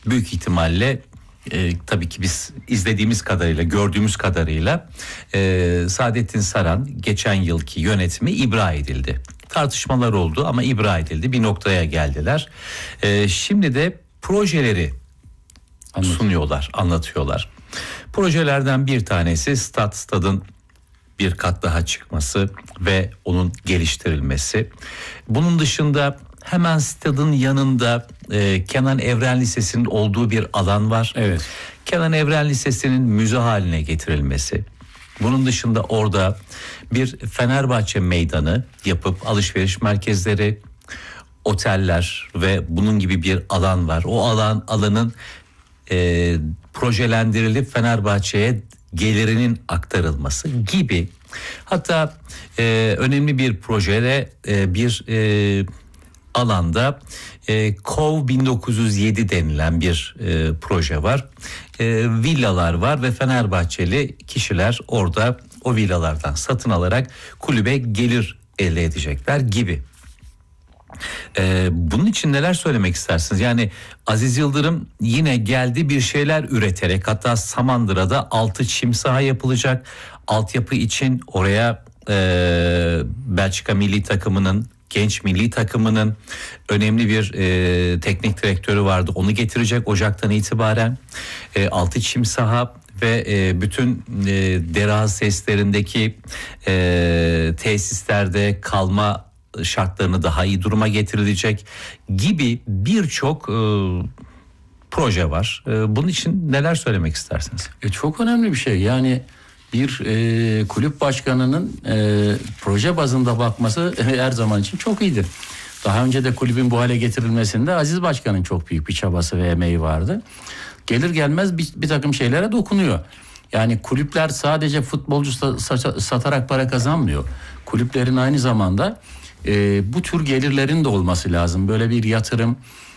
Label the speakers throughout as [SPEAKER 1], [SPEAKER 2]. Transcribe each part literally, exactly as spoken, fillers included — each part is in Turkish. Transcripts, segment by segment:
[SPEAKER 1] büyük ihtimalle e, tabii ki biz izlediğimiz kadarıyla, gördüğümüz kadarıyla e, Saadettin Saran geçen yılki yönetimi ibra edildi. Tartışmalar oldu ama ibra edildi, bir noktaya geldiler. E, şimdi de projeleri Anladım. sunuyorlar, anlatıyorlar. Projelerden bir tanesi stat, stadın bir kat daha çıkması ve onun geliştirilmesi. Bunun dışında hemen stadın yanında e, Kenan Evren Lisesi'nin olduğu bir alan var.
[SPEAKER 2] Evet.
[SPEAKER 1] Kenan Evren Lisesi'nin müze haline getirilmesi. Bunun dışında orada bir Fenerbahçe meydanı yapıp alışveriş merkezleri, oteller ve bunun gibi bir alan var. O alan alanın e, projelendirilip Fenerbahçe'ye gelirinin aktarılması gibi. Hatta e, önemli bir projede e, bir e, alanda e, Kov bin dokuz yüz yedi denilen bir e, proje var. E, villalar var ve Fenerbahçeli kişiler orada o villalardan satın alarak kulübe gelir elde edecekler gibi. Ee, bunun için neler söylemek istersiniz? Yani Aziz Yıldırım yine geldi bir şeyler üreterek, hatta Samandıra'da altı çim saha yapılacak. Altyapı için oraya e, Belçika milli takımının, genç milli takımının önemli bir e, teknik direktörü vardı. Onu getirecek Ocak'tan itibaren. E, altı çim saha ve e, bütün e, derazi testlerindeki e, tesislerde kalma şartlarını daha iyi duruma getirilecek gibi birçok e, proje var. E, bunun için neler söylemek istersiniz?
[SPEAKER 2] E, çok önemli bir şey. Yani bir e, kulüp başkanının e, proje bazında bakması e, her zaman için çok iyidir. Daha önce de kulübün bu hale getirilmesinde Aziz Başkan'ın çok büyük bir çabası ve emeği vardı. Gelir gelmez bir, bir takım şeylere dokunuyor. Yani kulüpler sadece futbolcu satarak para kazanmıyor. Kulüplerin aynı zamanda e, bu tür gelirlerin de olması lazım. Böyle bir yatırım,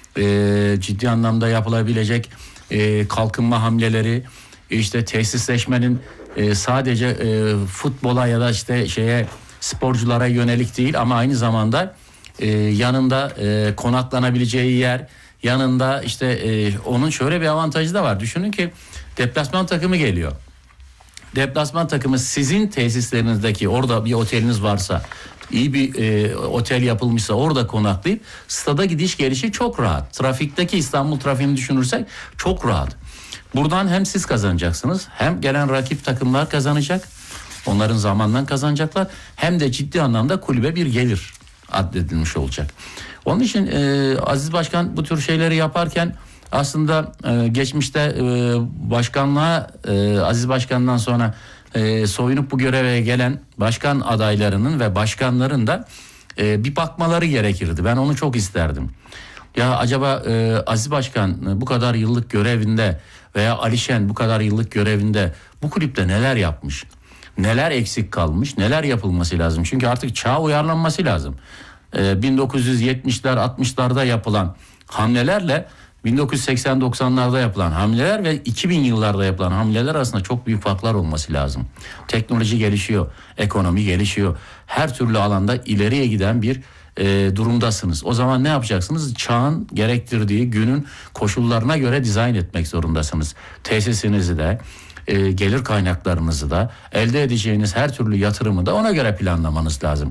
[SPEAKER 2] e, ciddi anlamda yapılabilecek e, kalkınma hamleleri, işte tesisleşmenin e, sadece e, futbola ya da işte şeye sporculara yönelik değil ama aynı zamanda e, yanında e, konaklanabileceği yer, yanında işte e, onun şöyle bir avantajı da var. Düşünün ki deplasman takımı geliyor. Deplasman takımı sizin tesislerinizdeki, orada bir oteliniz varsa, iyi bir e, otel yapılmışsa orada konaklayıp stada gidiş gelişi çok rahat. Trafikteki İstanbul trafiğini düşünürsek çok rahat. Buradan hem siz kazanacaksınız, hem gelen rakip takımlar kazanacak. Onların zamandan kazanacaklar. Hem de ciddi anlamda kulübe bir gelir addedilmiş olacak. Onun için e, Aziz Başkan bu tür şeyleri yaparken aslında e, geçmişte e, başkanlığa e, Aziz Başkan'dan sonra e, soyunup bu göreve gelen başkan adaylarının ve başkanların da e, bir bakmaları gerekirdi. Ben onu çok isterdim. Ya acaba e, Aziz Başkan e, bu kadar yıllık görevinde veya Ali Şen bu kadar yıllık görevinde bu kulüpte neler yapmış? Neler eksik kalmış? Neler yapılması lazım? Çünkü artık çağa uyarlanması lazım. E, bin dokuz yüz yetmişler altmışlarda yapılan hamlelerle bin dokuz yüz seksen doksanlarda yapılan hamleler ve iki bin yıllarda yapılan hamleler arasında çok büyük farklar olması lazım. Teknoloji gelişiyor, ekonomi gelişiyor. Her türlü alanda ileriye giden bir e, durumdasınız. O zaman ne yapacaksınız? Çağın gerektirdiği günün koşullarına göre dizayn etmek zorundasınız. Tesisinizi de, e, gelir kaynaklarınızı da, elde edeceğiniz her türlü yatırımı da ona göre planlamanız lazım.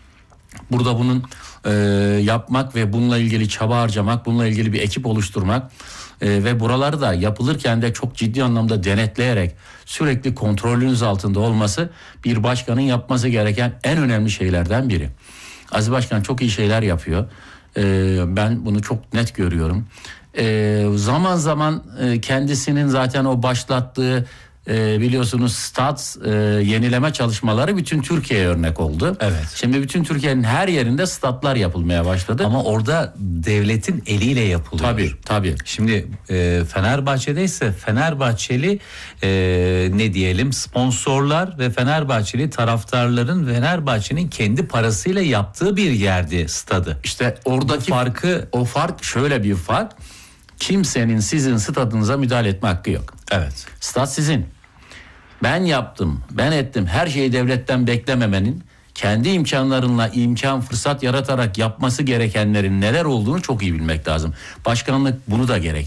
[SPEAKER 2] Burada bunun e, yapmak ve bununla ilgili çaba harcamak, bununla ilgili bir ekip oluşturmak e, ve buraları da yapılırken de çok ciddi anlamda denetleyerek sürekli kontrolünüz altında olması bir başkanın yapması gereken en önemli şeylerden biri. Aziz Başkan çok iyi şeyler yapıyor. E, ben bunu çok net görüyorum. E, zaman zaman e, kendisinin zaten o başlattığı Ee, biliyorsunuz stat e, yenileme çalışmaları bütün Türkiye'ye örnek oldu.
[SPEAKER 1] Evet.
[SPEAKER 2] Şimdi bütün Türkiye'nin her yerinde statlar yapılmaya başladı.
[SPEAKER 1] Ama orada devletin eliyle yapılıyor.
[SPEAKER 2] Tabii tabii.
[SPEAKER 1] Şimdi e, Fenerbahçe'de ise Fenerbahçeli e, ne diyelim sponsorlar ve Fenerbahçeli taraftarların Fenerbahçe'nin kendi parasıyla yaptığı bir yerdi stadı.
[SPEAKER 2] İşte oradaki
[SPEAKER 1] bu farkı,
[SPEAKER 2] o fark şöyle bir fark. Kimsenin sizin stadınıza müdahale etme hakkı yok.
[SPEAKER 1] Evet.
[SPEAKER 2] Stat sizin. Ben yaptım, ben ettim. Her şeyi devletten beklememenin, kendi imkanlarınla imkan, fırsat yaratarak yapması gerekenlerin neler olduğunu çok iyi bilmek lazım. Başkanlık bunu da gerek.